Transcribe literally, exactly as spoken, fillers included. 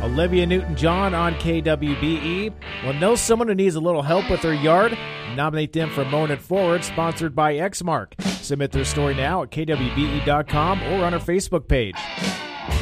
Olivia Newton-John on K W B E. Well, know someone who needs a little help with their yard? Nominate them for Mowing It Forward, sponsored by Exmark. Submit their story now at K W B E dot com or on our Facebook page.